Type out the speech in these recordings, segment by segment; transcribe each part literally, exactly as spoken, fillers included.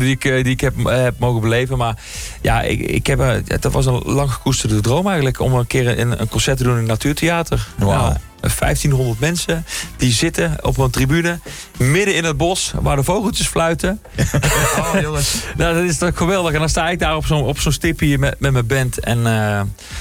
die ik, die ik heb, heb mogen beleven. Maar ja, ik, ik heb, ja, dat was een lang gekoesterde droom eigenlijk. Om een keer een, een concert te doen in het Natuurtheater. Wow. Ja, vijftienhonderd mensen die zitten op een tribune midden in het bos waar de vogeltjes fluiten. Oh, jongens. Nou, dat is toch geweldig. En dan sta ik daar op zo'n, op zo'n stipje met, met mijn band. En uh,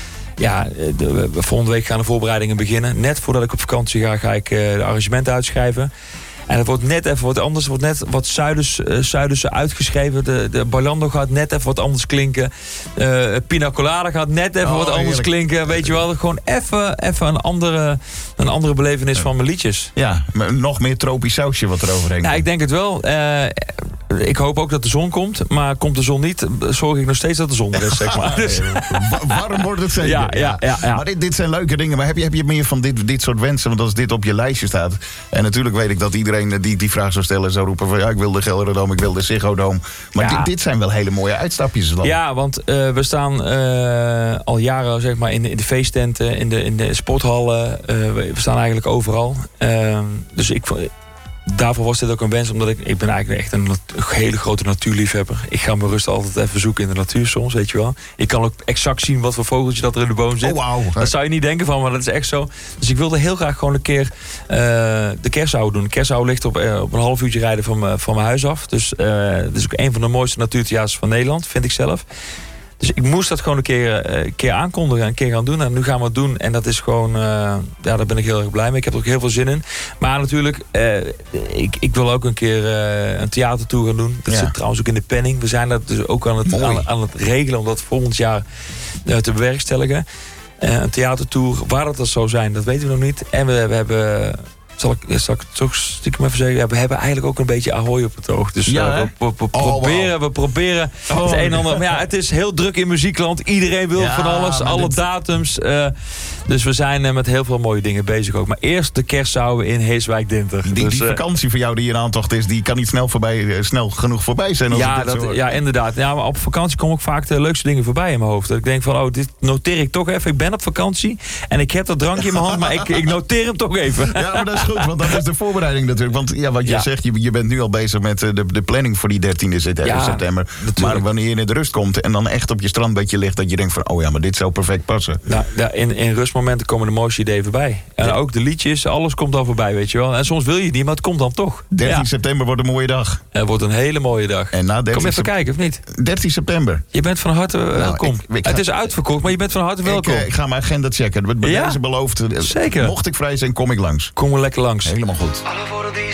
ja, de, de, volgende week gaan de voorbereidingen beginnen. Net voordat ik op vakantie ga, ga ik uh, de arrangementen uitschrijven. En het wordt net even wat anders. Het wordt net wat Zuiders, uh, Zuiderse uitgeschreven. De, de Bailando gaat net even wat anders klinken. Uh, Pina Colada gaat net even oh, wat anders heerlijk. klinken. Weet je wel, gewoon even, even een, andere, een andere belevenis van mijn liedjes. Ja, nog meer tropisch sausje wat er overheen komt. Nou, ik denk het wel. Uh, ik hoop ook dat de zon komt. Maar komt de zon niet, zorg ik nog steeds dat de zon er is, zeg maar. Dus. Warm wordt het zeker. Ja, ja, ja, ja. Maar dit, dit zijn leuke dingen. Maar heb je, heb je meer van dit, dit soort wensen? Want als dit op je lijstje staat. En natuurlijk weet ik dat iedereen die die vraag zou stellen zou roepen van ja, ik wil de Gelderdoom, ik wil de Ziggo Dome. Maar ja. dit, dit zijn wel hele mooie uitstapjes dan. Ja, want uh, we staan uh, al jaren zeg maar in de, in de feesttenten, in de, in de sporthallen. Uh, we staan eigenlijk overal. Uh, dus ik Daarvoor was dit ook een wens, omdat ik, ik ben eigenlijk echt een, een hele grote natuurliefhebber. Ik ga mijn rust altijd even zoeken in de natuur soms, weet je wel. Ik kan ook exact zien wat voor vogeltje dat er in de boom zit. Oh, wow. Dat zou je niet denken van, maar dat is echt zo. Dus ik wilde heel graag gewoon een keer uh, de Kersouwe doen. De Kersouwe ligt op, uh, op een half uurtje rijden van, uh, van mijn huis af. Dus uh, dat is ook een van de mooiste natuurtheaters van Nederland, vind ik zelf. Dus ik moest dat gewoon een keer, uh, een keer aankondigen, een keer gaan doen. En nu gaan we het doen. En dat is gewoon, uh, ja, daar ben ik heel erg blij mee. Ik heb er ook heel veel zin in. Maar natuurlijk, uh, ik, ik wil ook een keer uh, een theatertour gaan doen. Dat ja. zit trouwens ook in de planning. We zijn dat dus ook aan het, aan, aan het regelen om dat volgend jaar uh, te bewerkstelligen. Uh, een theatertour, waar dat, dat zou zijn, dat weten we nog niet. En we, we hebben... Zal ik, zal ik toch stiekem even zeggen? Ja, we hebben eigenlijk ook een beetje Ahoy op het oog. Dus ja, uh, we, we, we, oh, proberen, wow. we proberen oh, het een en ander. Maar ja, het is heel druk in muziekland. Iedereen wil ja, van alles, alle dit... datums. Uh, dus we zijn uh, met heel veel mooie dingen bezig ook. Maar eerst de Kersouwe in Heeswijk-Dinter. Die, dus, die uh, vakantie voor jou die in aantocht is, die kan niet snel, voorbij, uh, snel genoeg voorbij zijn. Als ja, dat, ja, inderdaad. Ja, maar op vakantie komen ook vaak de leukste dingen voorbij in mijn hoofd. Dat ik denk van, oh, dit noteer ik toch even. Ik ben op vakantie en ik heb dat drankje in mijn hand, maar ik, ik noteer hem toch even. Ja, maar dat is goed, want dat is de voorbereiding natuurlijk. Want ja, wat je ja. zegt, je, je bent nu al bezig met de, de planning voor die dertiende september. Ja, september. Maar wanneer je in de rust komt en dan echt op je strandbedje ligt, dat je denkt van, oh ja, maar dit zou perfect passen. Nou, ja, in, in rustmomenten komen de mooiste ideeën voorbij. En ja. ook de liedjes, alles komt dan voorbij, weet je wel. En soms wil je het niet, maar het komt dan toch. dertien ja. september wordt een mooie dag. Het wordt een hele mooie dag. En na dertien Kom even kijken, of niet? dertien september. Je bent van harte uh, welkom. Nou, ik, ik ga... Het is uitverkocht, maar je bent van harte welkom. Ik, uh, ik ga mijn agenda checken. Bij ja? deze beloofd. Zeker. Mocht ik vrij zijn, kom ik langs. Kom er lekker langs. Helemaal goed.